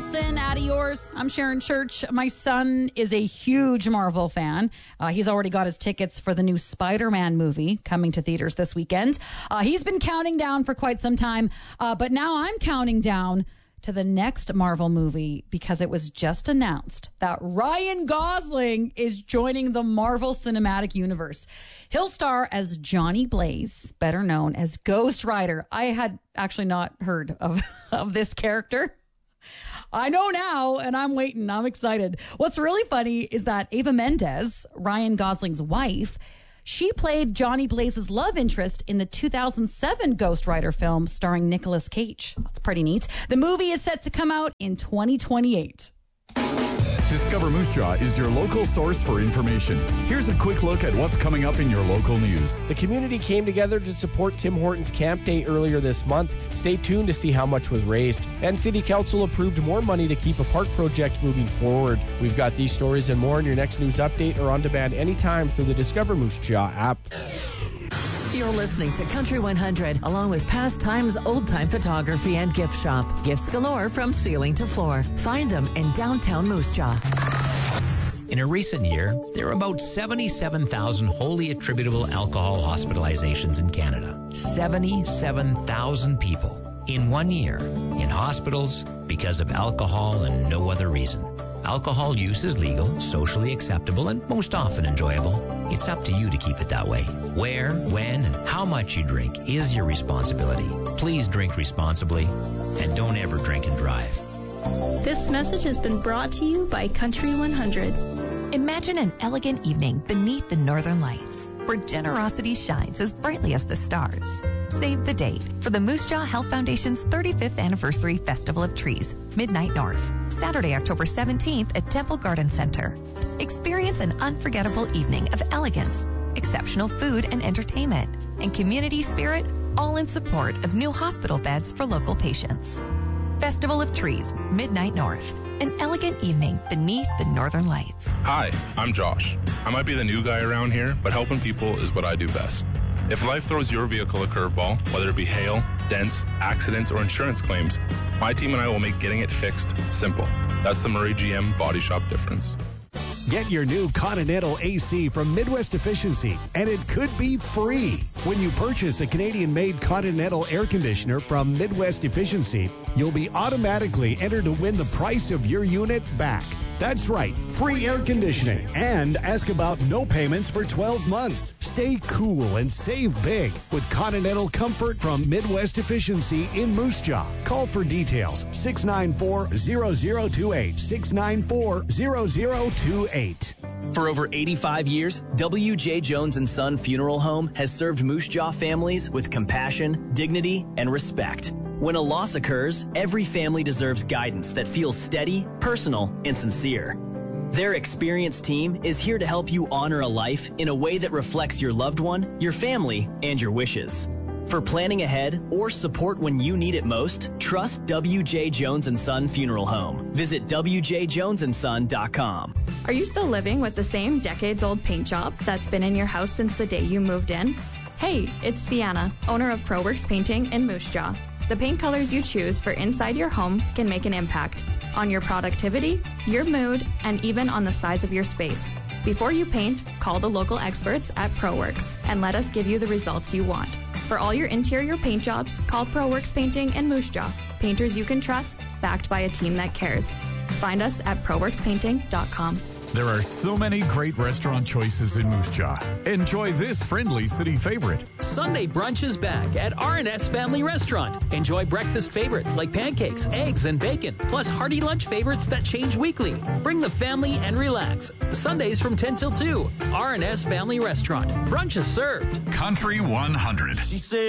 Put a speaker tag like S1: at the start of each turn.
S1: Wilson, Addie yours. I'm Sharon Church. My son is a huge Marvel fan. He's already got his tickets for the new Spider-Man movie coming to theaters this weekend. He's been counting down for quite some time, but now I'm counting down to the next Marvel movie because it was just announced that Ryan Gosling is joining the Marvel Cinematic Universe. He'll star as Johnny Blaze, better known as Ghost Rider. I had actually not heard of this character. I know now, and I'm waiting. I'm excited. What's really funny is that Eva Mendes, Ryan Gosling's wife, she played Johnny Blaze's love interest in the 2007 Ghost Rider film starring Nicolas Cage. That's pretty neat. The movie is set to come out in 2028.
S2: Discover Moose Jaw is your local source for information. Here's a quick look at what's coming up in your local news.
S3: The community came together to support Tim Hortons Camp Day earlier this month. Stay tuned to see how much was raised. And City Council approved more money to keep a park project moving forward. We've got these stories and more in your next news update or on demand anytime through the Discover Moose Jaw app.
S4: You're listening to Country 100, along with Past Times Old Time Photography and Gift Shop. Gifts galore from ceiling to floor. Find them in downtown Moose Jaw.
S5: In a recent year, there were about 77,000 wholly attributable alcohol hospitalizations in Canada. 77,000 people in 1 year in hospitals because of alcohol and no other reason. Alcohol use is legal, socially acceptable, and most often enjoyable. It's up to you to keep it that way. Where, when, and how much you drink is your responsibility. Please drink responsibly, and don't ever drink and drive.
S6: This message has been brought to you by Country 100.
S7: Imagine an elegant evening beneath the northern lights, where generosity shines as brightly as the stars. Save the date for the Moose Jaw Health Foundation's 35th Anniversary Festival of Trees, Midnight North, Saturday, October 17th at Temple Garden Center. Experience an unforgettable evening of elegance, exceptional food and entertainment, and community spirit, all in support of new hospital beds for local patients. Festival of Trees, Midnight North, an elegant evening beneath the northern lights.
S8: Hi, I'm Josh. I might be the new guy around here, but helping people is what I do best. If life throws your vehicle a curveball, whether it be hail, dents, accidents, or insurance claims, my team and I will make getting it fixed simple. That's the Murray GM Body Shop difference.
S9: Get your new Continental AC from Midwest Efficiency, and it could be free. When you purchase a Canadian-made Continental air conditioner from Midwest Efficiency, you'll be automatically entered to win the price of your unit back. That's right, free air conditioning. And ask about no payments for 12 months. Stay cool and save big with Continental Comfort from Midwest Efficiency in Moose Jaw. Call for details, 694-0028, 694-0028.
S10: For over 85 years, W.J. Jones & Son Funeral Home has served Moose Jaw families with compassion, dignity, and respect. When a loss occurs, every family deserves guidance that feels steady, personal, and sincere. Their experienced team is here to help you honor a life in a way that reflects your loved one, your family, and your wishes. For planning ahead or support when you need it most, trust W.J. Jones & Son Funeral Home. Visit wjjonesandson.com.
S6: Are you still living with the same decades-old paint job that's been in your house since the day you moved in? Hey, it's Sienna, owner of ProWorks Painting in Moose Jaw. The paint colors you choose for inside your home can make an impact on your productivity, your mood, and even on the size of your space. Before you paint, call the local experts at ProWorks and let us give you the results you want. For all your interior paint jobs, call ProWorks Painting in Moose Jaw. Painters you can trust, backed by a team that cares. Find us at ProWorksPainting.com.
S2: There are so many great restaurant choices in Moose Jaw. Enjoy this friendly city favorite.
S11: Sunday brunch is back at R&S Family Restaurant. Enjoy breakfast favorites like pancakes, eggs, and bacon, plus hearty lunch favorites that change weekly. Bring the family and relax. Sundays from 10 till 2. R&S Family Restaurant. Brunch is served.
S2: Country 100.
S12: She said